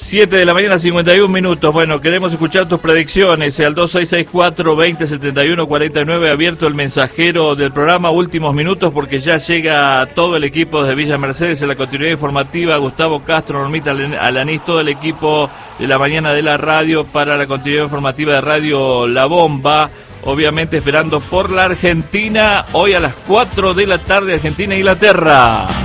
7 de la mañana, 51 minutos. Bueno, queremos escuchar tus predicciones. Al 2664-2071-49, abierto el mensajero del programa. Últimos minutos porque ya llega todo el equipo de Villa Mercedes en la continuidad informativa. Gustavo Castro, Normita Alanís, todo el equipo de la mañana de la radio para la continuidad informativa de Radio La Bomba. Obviamente esperando por la Argentina. Hoy a las 4 de la tarde, Argentina-Inglaterra.